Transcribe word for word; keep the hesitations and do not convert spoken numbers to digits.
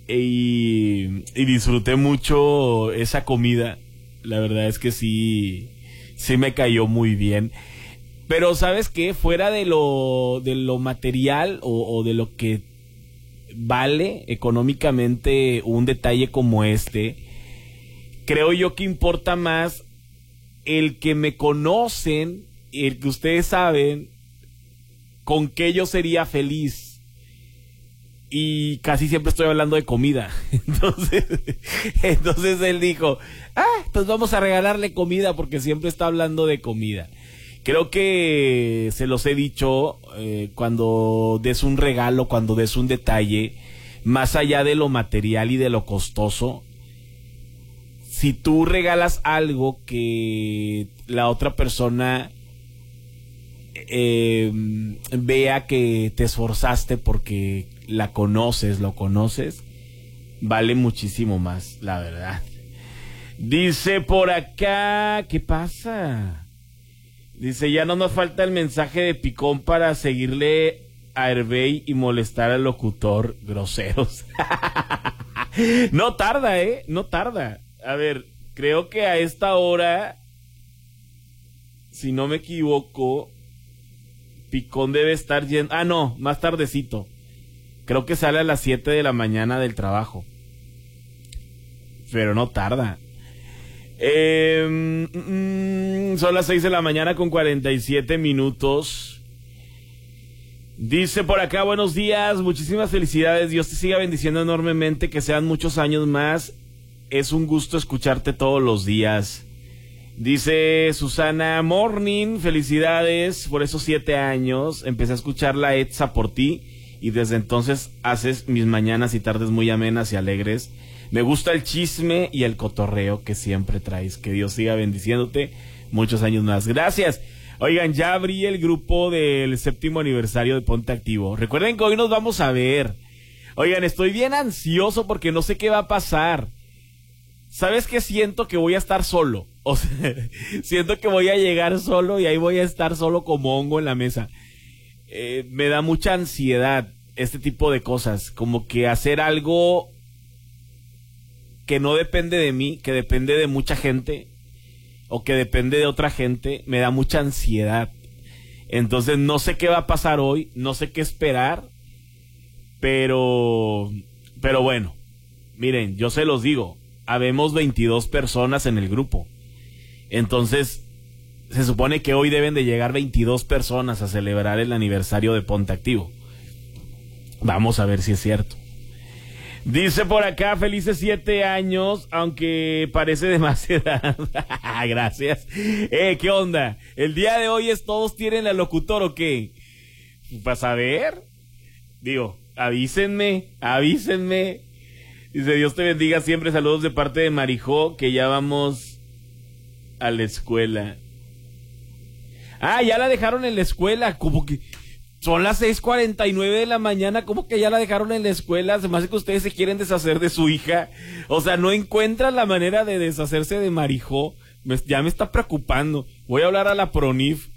y, y disfruté mucho esa comida. La verdad es que sí, sí me cayó muy bien. Pero ¿sabes qué? Fuera de lo, de lo material o, o de lo que vale económicamente un detalle como este, creo yo que importa más el que me conocen, el que ustedes saben con qué yo sería feliz. Y casi siempre estoy hablando de comida. Entonces, entonces él dijo, ah, pues vamos a regalarle comida porque siempre está hablando de comida. Creo que se los he dicho, eh, cuando des un regalo, cuando des un detalle, más allá de lo material y de lo costoso, si tú regalas algo que la otra persona eh, vea que te esforzaste porque la conoces, lo conoces, vale muchísimo más, la verdad. Dice por acá, ¿qué pasa? Dice, ya no nos falta el mensaje de Picón para seguirle a Hervey y molestar al locutor. Groseros. No tarda, ¿eh? No tarda. A ver, creo que a esta hora, si no me equivoco, Picón debe estar yendo... Ah, no, más tardecito. Creo que sale a las siete de la mañana del trabajo. Pero no tarda. Eh, mm, son las seis de la mañana con cuarenta y siete minutos. Dice por acá, buenos días, muchísimas felicidades. Dios te siga bendiciendo enormemente, que sean muchos años más. Es un gusto escucharte todos los días. Dice Susana, morning, felicidades por esos siete años. Empecé a escuchar la Etsa por ti y desde entonces haces mis mañanas y tardes muy amenas y alegres. Me gusta el chisme y el cotorreo que siempre traes. Que Dios siga bendiciéndote muchos años más. Gracias. Oigan, ya abrí el grupo del séptimo aniversario de Ponte Activo. Recuerden que hoy nos vamos a ver. Oigan, estoy bien ansioso porque no sé qué va a pasar. ¿Sabes qué? Siento que voy a estar solo. O sea, siento que voy a llegar solo y ahí voy a estar solo como hongo en la mesa. Eh, me da mucha ansiedad este tipo de cosas. Como que hacer algo que no depende de mí, que depende de mucha gente o que depende de otra gente, me da mucha ansiedad. Entonces no sé qué va a pasar hoy, no sé qué esperar, pero pero bueno, miren, yo se los digo, habemos veintidós personas en el grupo. Entonces se supone que hoy deben de llegar veintidós personas a celebrar el aniversario de Ponte Activo. Vamos a ver si es cierto. Dice por acá, felices siete años, aunque parece de más edad. Gracias. Eh, ¿qué onda? ¿El día de hoy es todos tienen al locutor o qué? ¿Vas a ver? Digo, avísenme, avísenme. Dice, Dios te bendiga siempre, saludos de parte de Marijó, que ya vamos a la escuela. Ah, ya la dejaron en la escuela, como que... Son las seis cuarenta y nueve de la mañana, ¿cómo que ya la dejaron en la escuela? Se me hace que ustedes se quieren deshacer de su hija. O sea, no encuentran la manera de deshacerse de Marijó. Me, ya me está preocupando. Voy a hablar a la Pronif